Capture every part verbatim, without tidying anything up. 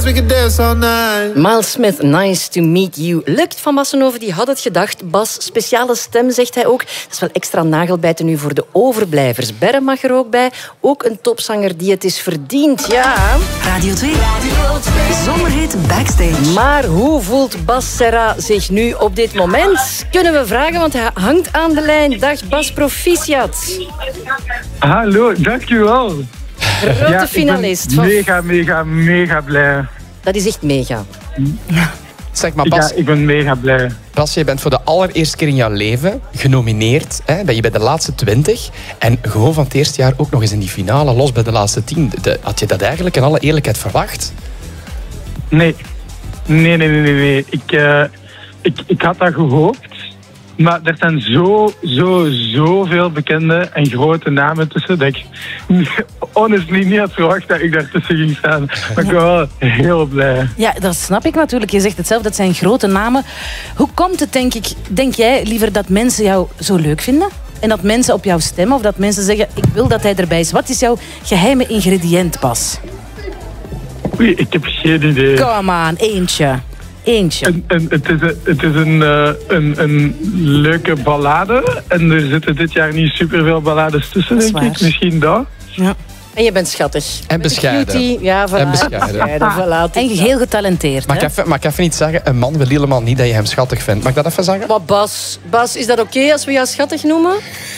we could dance all night. Miles Smith, nice to meet you. Lukt van Massenhoven, die had het gedacht. Bas, speciale stem, zegt hij ook. Dat is wel extra nagelbijten nu voor de overblijvers. Berre mag er ook bij. Ook een topzanger die het is verdiend, ja. Radio twee. Zomerhit Backstage. Maar hoe voelt Bas Serra zich nu op dit moment? Kunnen we vragen, want hij hangt aan de lijn. Dag Bas, proficiat. Hallo, dankjewel. Grote ja, finalist. Ik ben mega, mega, mega blij. Dat is echt mega. Zeg maar, Bas, Ja, ik ben mega blij. Bas, je bent voor de allereerste keer in jouw leven genomineerd. Hè? Ben je bij de laatste twintig. En gewoon van het eerste jaar ook nog eens in die finale, los bij de laatste tien. De, had je dat eigenlijk in alle eerlijkheid verwacht? Nee, nee, nee, nee, nee. nee. Ik, uh, ik, ik had dat gehoopt. Maar er zijn zo, zo, zoveel bekende en grote namen tussen dat ik honestly niet had verwacht dat ik daartussen ging staan. Maar ik ben wel heel blij. Ja, dat snap ik natuurlijk. Je zegt het zelf, dat zijn grote namen. Hoe komt het, denk ik, denk jij liever dat mensen jou zo leuk vinden? En dat mensen op jou stemmen? Of dat mensen zeggen, ik wil dat hij erbij is. Wat is jouw geheime ingrediënt, Bas? Oei, ik heb geen idee. Come on, eentje. Eentje. En, en het is, een, het is een, uh, een, een leuke ballade. En er zitten dit jaar niet superveel ballades tussen, denk ik. Misschien dat. Ja. En je bent schattig. En bescheiden. Cutie. Ja, voilà. En bescheiden. Voilà. En heel getalenteerd. Mag ik, hè? even, mag ik even iets zeggen? Een man wil helemaal niet dat je hem schattig vindt. Mag ik dat even zeggen? Maar Bas, Bas, is dat oké als we jou schattig noemen?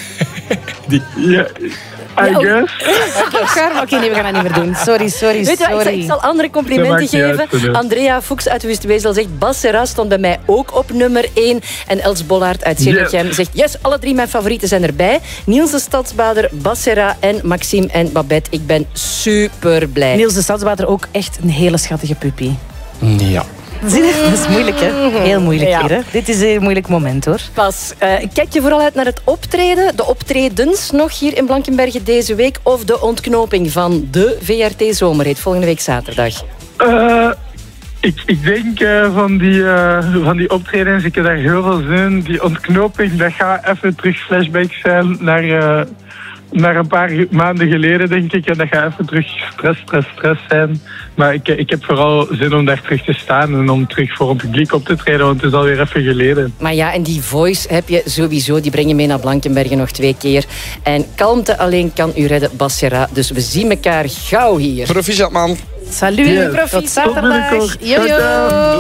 Ja, I guess. Oké, okay, nee, we gaan dat niet meer doen. Sorry, sorry, Weet je wat, ik zal, sorry. ik zal andere Dat complimenten maakt niet geven. uit, hè. Andrea Fuchs uit Wustwezel zegt... Bas Serra stond bij mij ook op nummer één. En Els Bollaert uit Zeelichem Yes. zegt... Yes, alle drie mijn favorieten zijn erbij. Niels de Stadsbader, Bas Serra en Maxime en Babette. Ik ben super blij. Niels de Stadsbader ook echt een hele schattige puppy. Ja. Zie je? Dat is moeilijk, hè? Heel moeilijk Ja. hier, hè? Dit is een moeilijk moment, hoor. Bas, uh, kijk je vooral uit naar het optreden, de optredens nog hier in Blankenberge deze week, of de ontknoping van de V R T Zomerhit volgende week zaterdag? Uh, ik, ik denk uh, van, die, uh, van die optredens, ik heb daar heel veel zin in. Die ontknoping, dat gaat even terug flashbacks zijn naar, uh, naar een paar maanden geleden, denk ik. En dat gaat even terug stress, stress, stress zijn. Maar ik, ik heb vooral zin om daar terug te staan en om terug voor een publiek op te treden, want het is alweer even geleden. Maar ja, en die voice heb je sowieso, die breng je mee naar Blankenberge nog twee keer. En kalmte alleen kan u redden, Bas Serra. Dus we zien elkaar gauw hier. Proficiat, man. Salut, Yes. tot Tot zaterdag. binnenkort. Yo, yo. Ciao, ciao.